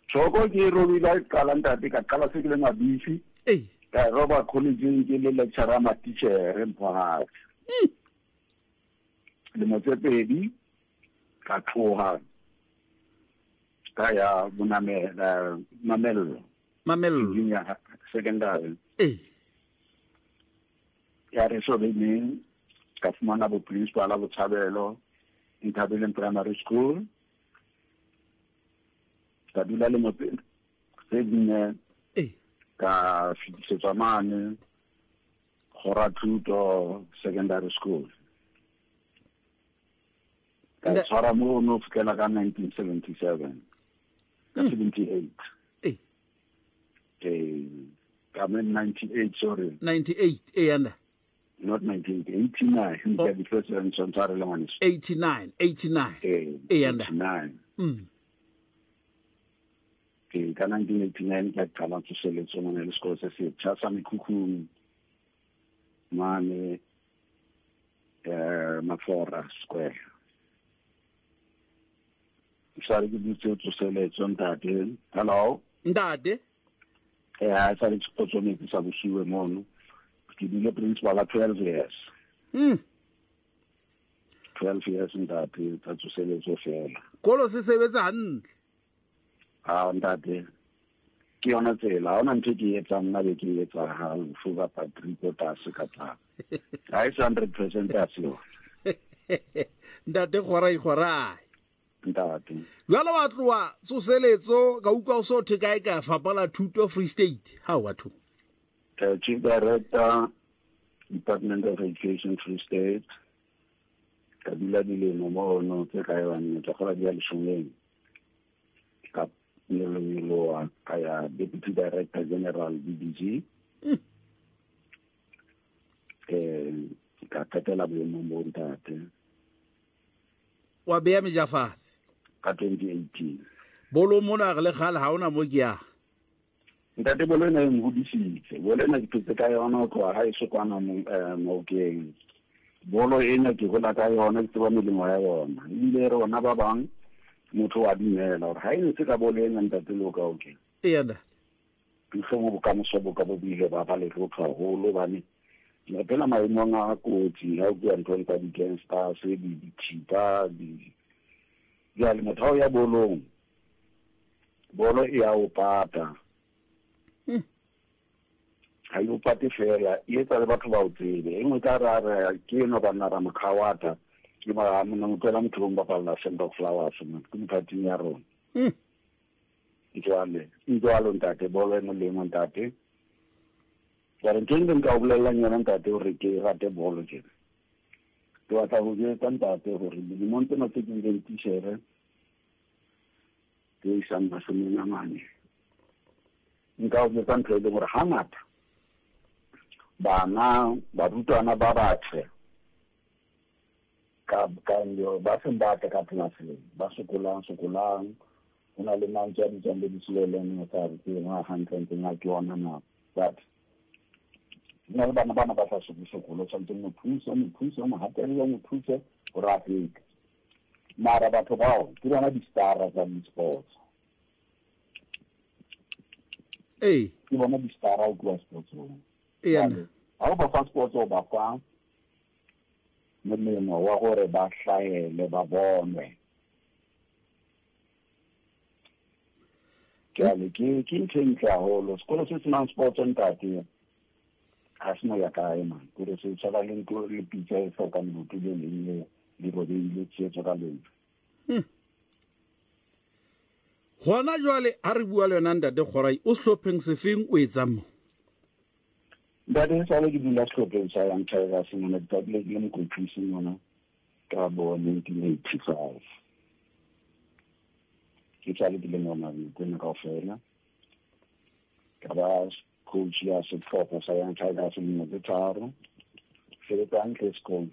Choko ke robila qala ntate ka qala se ke le mabisi ka roba college ke le lecturer ma teacher empha le motsepedi ka tloha ka ya mamello junior secondary ya re so bene ka fumana bo principal a Botshabelo Ntabeleng primary school ka dula le motse se dine ka fitisetswa mane Hora Thuto secondary school ka tsara mo no fukela ka 1977 ka 78 ka 98 sorry 98 yanda not 1989 Oh. because I'm sorry 89 yanda 89 ka 1989 ka qala tsoseletso mona le sekolo se setjha sa Mekhukhung mane Mafora Square sare ke ditse tsoseletso ntate hello ndade sare tsotsomi sa bosiwe mono ke dile principal a 12 years 12 years ntate tsa tsoseletso fela kolo se sebetsa hantle ntate ke yona tsela ona ntse ke etsa nna be ke etsa ha fuga Patrick Otase ka tla ha 100% asio ndate gorai ntate jwale wa tloa tsoseletso ka utlwa o so thekae ka fapala thuto Free State ha wa thu Chief Director Department of Education Free State ka dula dilemo mono tse ka yona tsa gore di a leshomeng ka Nelo kaya Deputy Director General BDG ka katela boemo mo ntate wa beya mejafase ka 2018 bolo mona re le gale ha ona mo ke ya ntate bolo ena e ngudisitse bolo ena ke phetse ka yona go ha e sekwana mo keng bolo ena ke gola ka yona ke tseba melemo ya yona ile re ona ba bang motho wa dinela gore ha e ntse ka bolo ena ntate lo ka okay yanda mo bokamoso bo ka bo bile ba le rotho haholo bane le pela maemo a kotsi ha o bua ntho tsa di-gangsters dithipa ya le motho ya bolo e a o pata ha yo pate fela e etsa le batho ba o tsebe engwe ka ra ke no bana ra Mkhawata ke ba mona motela motho ba palla Send Flowers mo ke mphating ya rona ntwalo ntate bolo mo le mo ntate ya re ntse nka o bolela nyana ntate hore ke rate bolo ke ke batla go jetsa ntate hore di monte no tse ke tshere ke isa masomeng a mane nka o jetsa ntho le gore hangata bana ba rutwana ba batho ka nyo ba sembata ka tlaseng ba sokolang una le mantse a ditjambe di silele ne ka re ke nga hantle nga ke ona na but nna bana ba sa sokolo something mo thusa mo hatela mo thusa gore a fike mara batho bao ke bona di stara tsa sports ke bona di stara kwa sports ha ba fa sports o ba fa melemo wa gore ba hlaele ba bonwe ke ntle haholo sekolo se se nang sports ntate ha se no ya kae man gore se tsala le ntlo le pitsa e foka motho le robile tsetso ka leng gona jwale ha re bua le yona ntate gorai o hlopheng sefeng o etsa mo ntate sa le ke dula hlopheng sa yang tshaya se mona tablet le mo competition mona ka bo 1985 ke tsale ke le mona ke na ka fela ka ba coach ya se foka sa yang tshaya se mona ke tharo se le tantle schools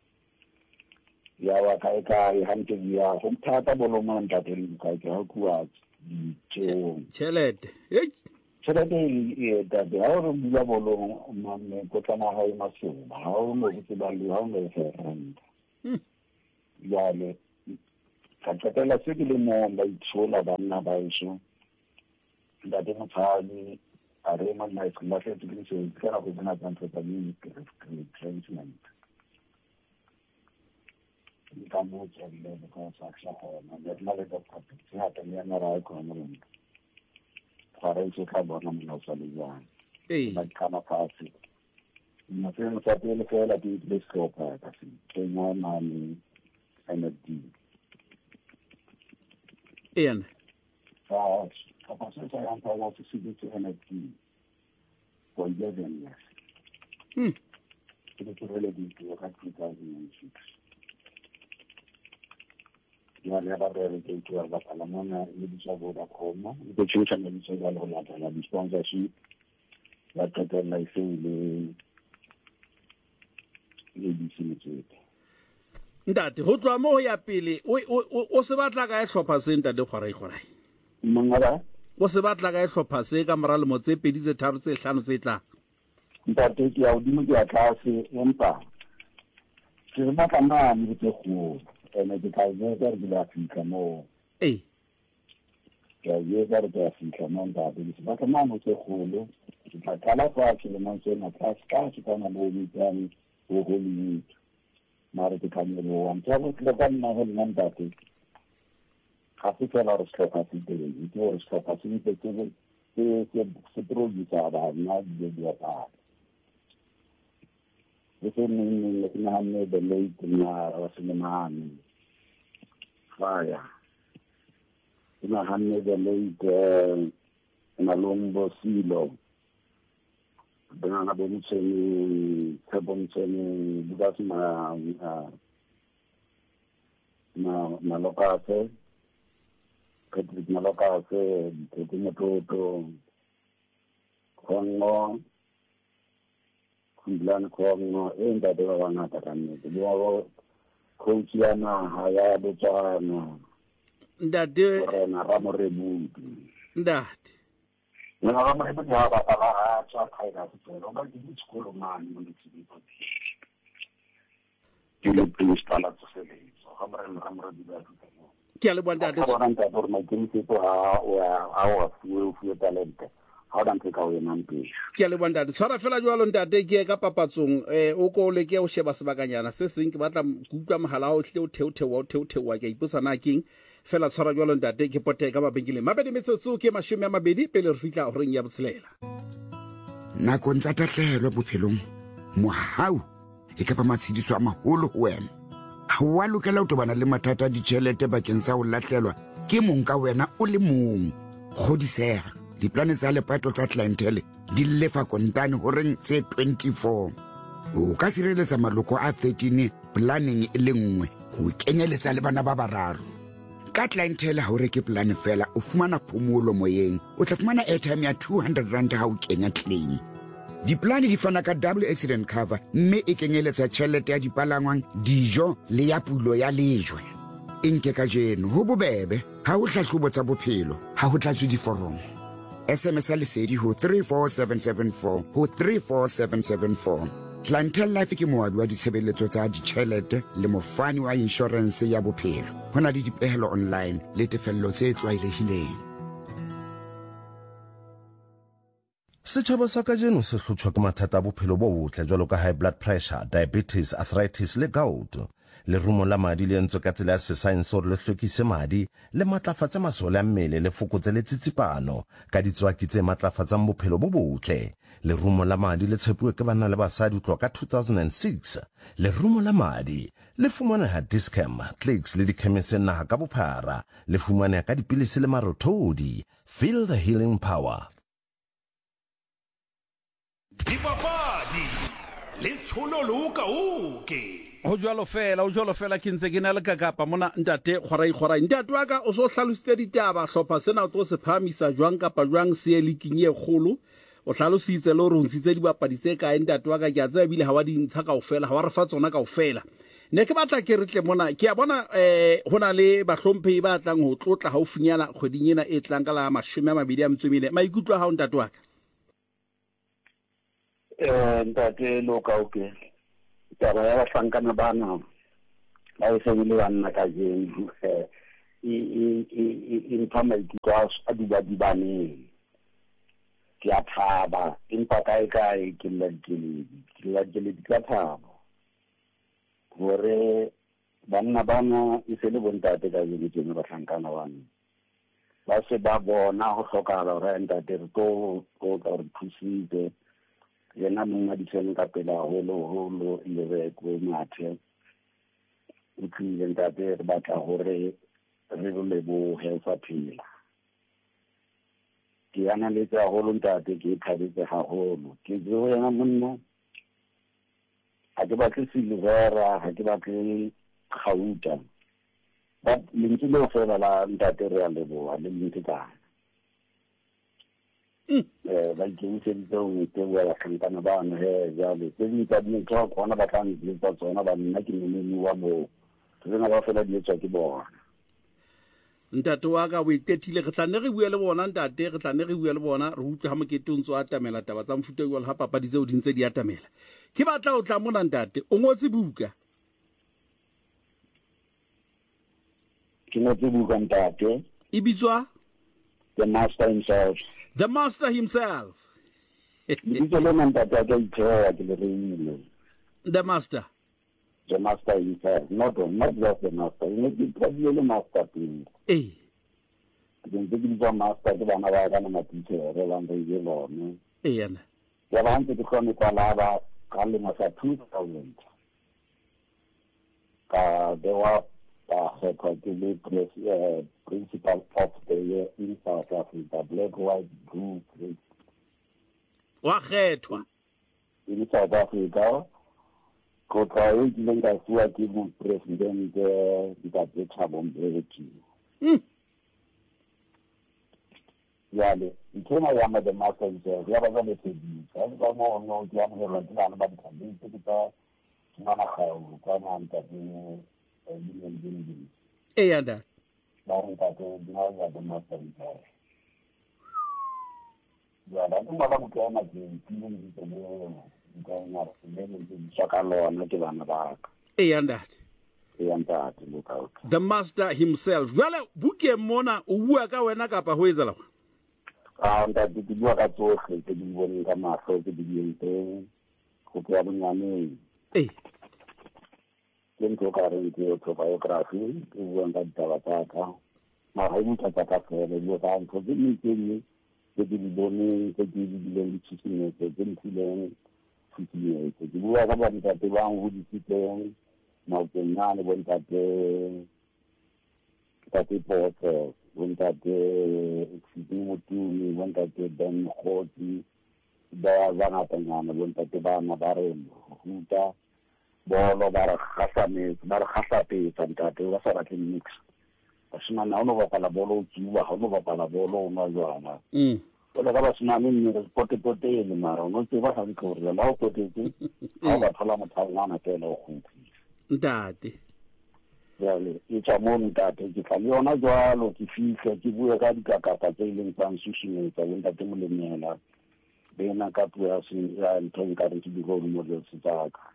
ya wa ka hante ya ho mthata bolo mo ntate le ka ha kuwa chelete e da ha re bula bolo mame ko tsama ha e masoba ha o mo ke ba lu ha o mo se rand ya le ka tsetela se ke le mo ba itshola bana ba iso ntate Motshwane a re monna e tsela se tse se kana go bona tsa tsa mini retrenchment ka mo tselle ka sa sa hona le na le ka phatsi ha tla ya ra ko mo mo fare se ka bona mo sa le ya ba kana phatsi na se mo sa pele fela di le skopa ka se ke mo mani energy Ian Papa says I am power to see to energy for 11 years. It is related to 2006. You are never ready to have a Palamona, you deserve a coma. The church and the Sagal the sponsorship that can I say the ABC. Ntate go tloa mo ya pele o se batla ka e hlopha se ntate Kgorai Mangala o se batla ka e hlopha se ka moralo mo tse 2 tse 3 tse 5 tse tla ntate ke a udimo ke a tlase empa ke re batla mane ke go ene ke ka ke re la fika mo ya ye ga re ka fika mo ntate ke batla mane ke go ke tla kala fa ke le mo tsena tlase ka ke kana mo mitani go go le mare ke kana mo ntse go le ka nna go nna ntate ga se fela re tlhoka diteng ke re tlhoka diteng se producer ba na di ba This is the late Cinnamon fire. In a hundred the late Malombo Silo. Banana Boncheni, Caboncheni, because Malocase, Patrick Malocase, Petinato, Congo. Lan Congo, and that they were not at the coach Yana, Hayabo Chana, that de Ramore that. When I'm able to have a child, I have to say, nobody in school of man when it's you know, please stand up to say, so I'm ready to Tell one that is my people are our full talent. How don't take away man page. Ke le wanda tsara fela jwa lo ntate ke ka papatsong o ko le ke o sheba sebakanyana se seng ke batla kutlwa mohala o tle o theothewa ke ipusa na king fela tsara jwa lo ntate ke pote ka mabenkeleng mabedi metsotso ke 20 pele re fitla go reng ya botshelela nako ntsa tatlhelo bophelong mohau e ka pa matshidiso a maholo ho wena ha wa lokela o tobana le mathata di tšhelete bakeng sa o latlhelwa ke mong ka wena o le mong godisega diplane tsa lepato tsa clientele di lefa kontane ho reng tse 24 o ka sireletsa maloko a 13 planning e le nngwe ho kenyeletsa le bana ba bararo ka clientele ha o reke plan fela o fumana phomolo moyeng o tla fumana airtime ya 200 rand ha o kenya claim diplane di fana ka double accident cover mme e kenyeletsa tšhelete ya dipalangwang dijo le ya pulo ya lejwe enke ka jeno ho bobebe ha o hlahlobo tsa bophelo ha ho tlatswe diforomo SMS lesedi ho 34774 ho 34774 Clientele Life ke moabi wa ditshebeletso tsa ditšhelete le mofani wa insurance ya bophelo hona le dipehelo online le tefello tse tlwaelehileng Setjhaba sa kajeno se hlotshwa ke mathata a bophelo bo botle jwalo ka high blood pressure, diabetes, arthritis le gout. Lerumo la madi le entse ka tsela ya sesaense hore le hlwekise madi le matlafatse masole a mmele le fokotse le tsitsipano ka ditswaki tse matlafatsang bophelo bo botle. Lerumo la madi le tshepuwe ke banna le basadi ho tloha ka 2006. Lerumo la madi le fumaneha Dischem, Clicks le dikhemisi naha ka bophara. Le fumaneha ka dipilisi le marothodi. Feel the healing power. Dipapadi le tshono luka uke o jwalo fela ke ntse ke na le kakapa mona ntate Kgorai ntate wa ka o so hlalositse ditaba hlopha sena o tlo se phamisa jwang kapa jwang se leaking e kgolo o hlalositse le hore o ntshitse dibapadi tse kae ntate wa ka ke a tsaya bile ha wa di ntsha kaofela ha wa re fa tsona kaofela ne ke batla ke re tle mona ke a bona hona le bahlomphehi ba tlang ho tlotla haufinyana kgweding ena e tlang ka la 24 maikutlo a hao ntate wa ka ntate loka okay taba ya bahlankana bana ba e sebile banna ka jeno mpha maikutlo a di baneng ke a thaba empa kae ke la ka thaba gore banna bana e se le bontate ka jeno tseno ba tlhankana bana ba se ba bona go tlhokagala gore ntate re tlo ka re thusitse yena mongwe di tsene ka pela holo le re ko mathe o tlile ntate re batla gore re leboge fa phela ke yana le tsa holo ntate ke thabetse haholo ke go yana monna ha ke batle silvera ha ke batle khauta but lentse le fela la ntate re a leboga le lentse ka ba ikentse ditong te wa tlhankana bana he jale tse di ka di tla kgona ba tla ntse tsona ba nna ke mmeni wa mo tsena ba fela di tswa ke bona ntate wa ka o itetile re tlanne re bua le bona ntate re tlanne re bua le bona re utlwa ha mokete o ntse a tamela taba tsa mfuta wa le ha papa di tseo di ntse di atamela ke batla o tla mona ntate o ngotse buka ke ngotse buka ntate e bitswa the master himself It's a man that I don't care the master himself, not just the master. It's probably the master thing. Eh. I think the master is one of our teacher around the year. Eh. The one to become a Kalava, calling us at 2000. They were the principal of the year in South Africa, black white group. Wakhetwa in South Africa, kota e kileng ka fuwa ke mo president Ntate Thabo Mbeki. Yale, itona ya ma the master himself, ya ba ba le tedi. Ba mo no ya mo re tla ba di tedi ka mana khayo ka na Ntate ni yanda. Ba re ka to dina ya the master himself. Ya ba mo ba mo ka na ke tlileng di tedi. The master himself. Well, buke mona uwa ka wena kapa ho etsala. Ntate ke bua ka tsohle ke di bone ka mahlo ke di dinteng go tswa bonyane. Ke ntse ka re ke autobiography ke bua ka ditaba tsa ka. Ma ha mo tsa ka fela le ka ntse ke ntse ke di bone ke di di tsitsine ke di ntse ke bua ka ba ntate ba ho di tsitseng maokenyane bo ntate poto bo ntate Motumi bo ntate Ben Khoti ba ngapanyana bo ntate ba na ba re huta bolo ba re khahlapetsa ntate ba sa batle mix ba shimana ha no bapala bolo o tsuba ha no bapala bolo o nwa jwana Ola ka ba sinane ni re pote le mara no tse ba ha di khore la o pote ha ba thola mothangwana tela o khutsi ntate yale e tsa mo ntate ke tla yona jwalo ke fihla ke bua ka dikakapa tse ileng tsa nsusumetsa le ntate molemela bena ka pua ya ntong ka re ke di role models tsa ka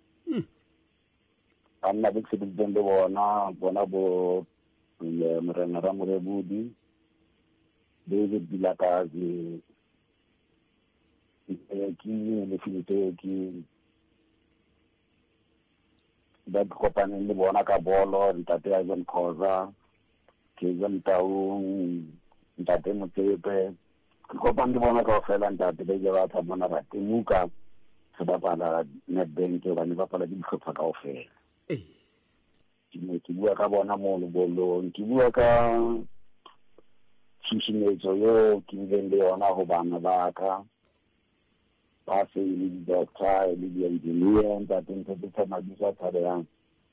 anna be se di bende bona bo le morena ra Morebudi David Bilakazi ki le Filipeki ba kopane le bona ka bolo ntate ya John Khoza ke John Taung ntate Motsepe ke kopane le bona ka fela ntate be ba tsa bona ba temuka se ba pala Nedbank ba ne ba pala di hlopha ka ofela ke bua ka bona mo le bolong ke bua ka tshišimetso yo ke ileng le yona go bana ba ka ba se le di-doctor le di-engineer ntate ntse tse tsamadisa thabeyang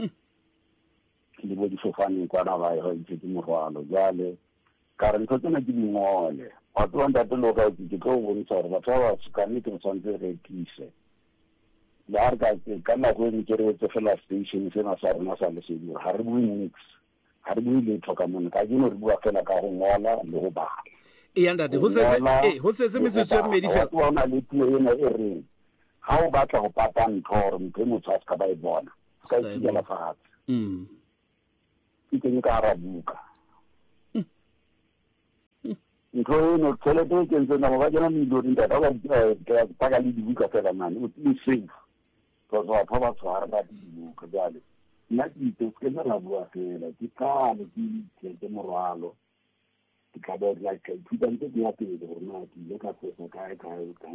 le bo difofane kwana ba e itse ke morwalo jale ka re ntho tsena ke dingole batho ba ntate lo ka ke tlo bontsha gore batho ba ba sekane ke tshwanetse re tlise le ha re ka nako e ntse re etse fela station sena sa rona sa lesedi ha re bue nix ha re bue letho ka mona ka jeno re bua fela ka go ngola le go bala ntate ho setse metsotso e mmedi fela o na le puo ena e reng ha o batla go pata ntho gore motho motho a se ka ba e bona ka itshela fatshe ke ka ra buka ntho eno tšhelete e kentseng ka ba kena milione ntate ba paka le dibuka fela mane o tsebe safe because batho ba tshwara ba dibuka jale nna ke itse ke nna la bua fela ke kale ke morwalo ke ka ba like ke itse ntse ke ya pele gore na ke ile ka fosa kae ka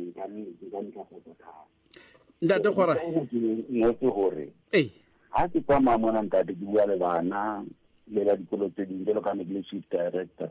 fosa kae ntate Kgora ngotse gore ha ke tsamaya mona ntate ke bua le bana le la dikolo tse ding jalo ka ne ke le chief director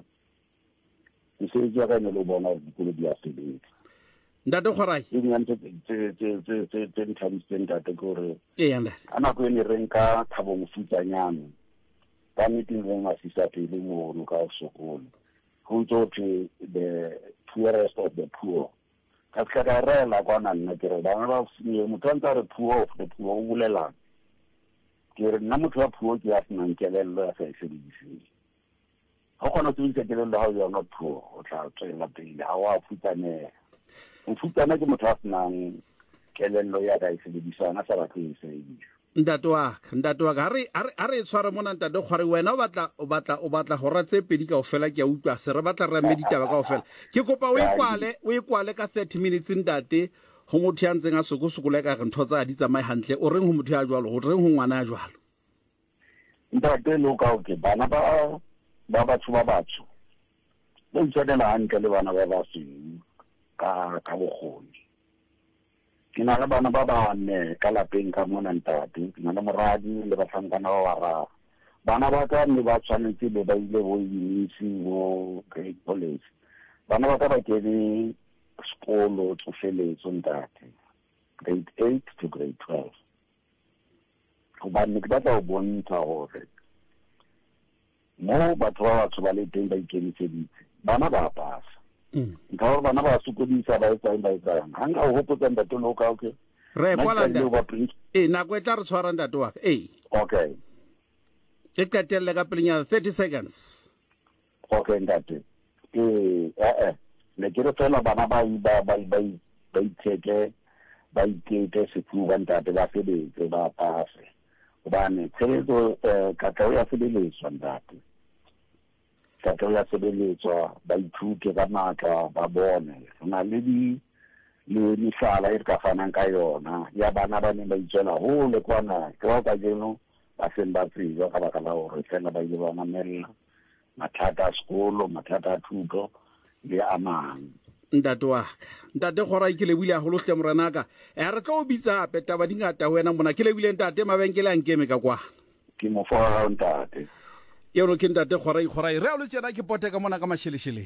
ke se ja ka ne le bona dikolo di a sebetsa ntate Kgora ke ngantse tse nthabisitseng ntate gore anda ana go ne re nka thabo mofutsanyana ka meeting re masisa pele mo ka sekolo go ntse ke the poorest of the poor ka ka rela kwa nna ke re bana ba motho ntse re poor of the poor o bolela ke re nna motho wa poor ke a sena kelello ya sa sebediseng ha kgona go tsitsa kelello ha o not poor o tla tsela pele ha wa futsane o futsana ke motho a senang kelello ya ka sebedisana sa batho e sebedisa ntate wa ka re tshware mona ntate Kgora wena o batla go ratse pedi ka ofela ke a utlwa se re batla re meditaba ka ofela ke kopa o ikwale ka 30 minutes ntate go motho ya ntseng a sokosokola ka re ntho tsa di tsamaye hantle o reng go motho ya jwalo go reng go ngwana ya jwalo ntate lo ka o ke bana ba batho ba batho ba itshodela hantle le bana ba seng ka bogoni ke na le bana ba bane ka lapeng ka mona ntate ke na le moradi le batlhankana ba bararo bana ba ka ne ba tshwanetse be ba ile bo yinisi bo grade college bana ba ka ba kene sekolo tsofeletso ntate grade 8 to grade 12 go ba ne ke batla go bontsha gore mo batho ba batho ba le teng ba ikemiseditse bana ba pasa nka gore bana ba sokodisa ba etsang ha nka o hopotsa ntate lo ka okay re kwalanda nako e tla re tshwara ntate wa ka okay ke qetelle ka pelenya 30 seconds okay ntate le ke re fela bana ba itsheke ba ikete sefuba ntate ba sebetse ba pase gobane tsheletso katlego ya sebeletswa ntate katlego ya sebeletswa ba ithute ka matla ba bone go na le mehlala e re ka fanang ka yona ya bana ba neng ba itswela gole kwana ke ba ka jeno ba seng ba tseba ka baka la gore fela ba ile ba mamelela mathata a sekolo mathata a thuto le a mang ntate wa ka ntate Kgora ke lebile a golohle moranaka re tlo o bitsa gape taba di ngata wena mona ke lebile ntate mabenkele a nkeme ka kwana ke mo fa ntate yeno ke ntate Kgora re a lo tsena ke pote ka mona ka masheleshele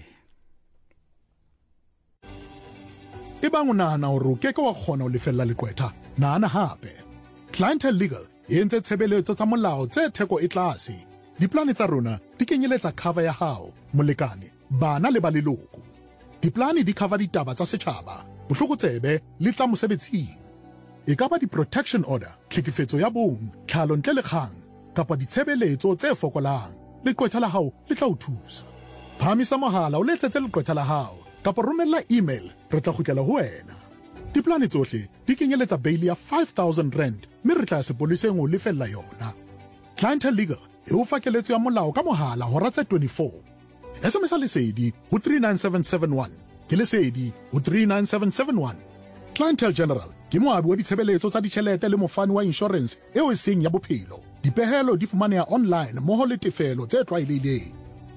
e bang o nahana hore o keke wa kgona ho lefella leqwetha nahana hape Clientele Legal e entse tshebeletso tsa molao tse theko e tlase diplane tsa rona di kenyeletsa cover ya hao molekane bana le ba leloko diplane di cover ditaba tsa setjhaba bohlokotsebe le tsa mosebetsing e ka ba di-protection order tlhekefetso ya bong tlhalo ntle le kgang kapa ditshebeletso tse fokolang leqwetha la hao le tla o thusa phamisa mohala o letsetse leqwetha la hao kapa romella email re tla kgutlela ho wena diplane tsohle di kenyeletsa bail ya 5,000 rand mme re tla sepoleseng o lefella yona Clientele Legal e o fa keletso ya molao ka mohala hora tse 24 SMS lesedi ho 39771 ke lesedi ho 39771 Clientele General ke moabi wa ditshebeletso tsa ditjhelete le mofani wa insurance eo e seng ya bophelo dipehelo di fumaneha online mmoho le tefelo tse tlwaelehileng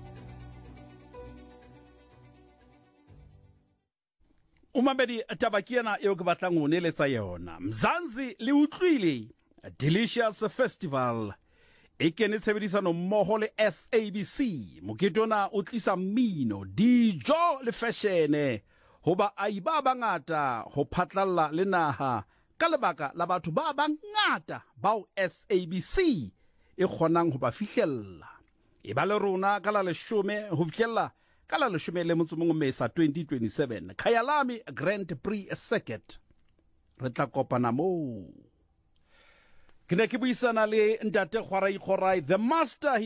umamedi taba ke ena eo ke batlang ho neletsa yona Mzansi le utlwile Delicious Festival e kene tshebedisano mmoho le SABC mokete ona o tlisa mmino dijo le fashion hoba ai ba bangata ho phatlalla le naha ka lebaka la batho ba bangata bao SABC e kgonang ho ba fihlella e ba le rona ka la 10 ho fihlella ka la 11 Mesa 2027 Khayalami Grand Prix Circuit re tla kopana moo ke ne ke buisana le ntate Kgora the master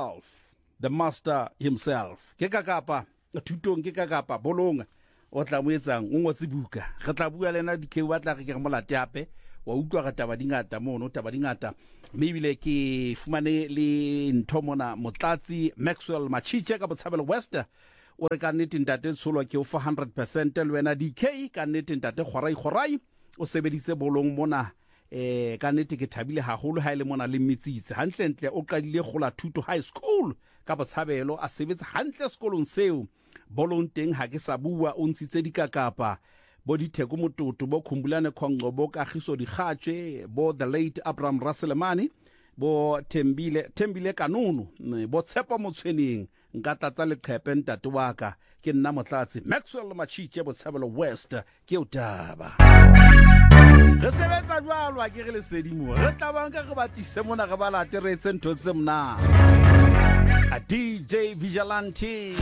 himself ke ka kapa thutong ke ka kapa bolong o tla mo etsang o ngotse buka re tla bua lena dikeu ba tla ke molate hape wa utlwa ga taba dingata mono taba dingata maybe ke fumane le ntho mona motlatsi Maxwell Machiche ka Botshabelo West o re ka nnete ntate tsholwa ke o fa 100% le wena DK ka nnete ntate kgorai o sebeditse bolong mona ka nnete ke thabile haholo ha ile mona le metsitse hantlentle o qadile gola thuto high school ka botshabelo a sebetsa hantle sekolong seo bolong teng ha ke sa bua o ntshitse dikakapa bo ditheko mototo bo Khumbulane Khongco bo Kagiso Dikgatshe bo the late Abraham Raselemane bo Tembile Kanunu bo Tshepa Motshweneng nka tlatsa leqhepe ntate wa ka ke nna Motlatsi Maxwell Machitse Botshabelo West ke o taba re sebetsa jwalo a ke re le sedimo re tlabang ka re batise mona re balate re tse ntho tse mna a DJ Vigilante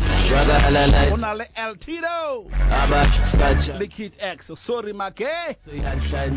ona le El Tito le Kid X sorry make